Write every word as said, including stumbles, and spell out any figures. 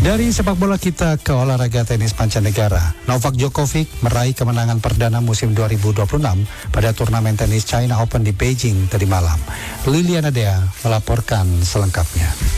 Dari sepak bola kita ke olahraga tenis mancanegara, Novak Djokovic meraih kemenangan perdana musim dua ribu dua puluh enam pada turnamen tenis China Open di Beijing tadi malam. Liliana Dea melaporkan selengkapnya.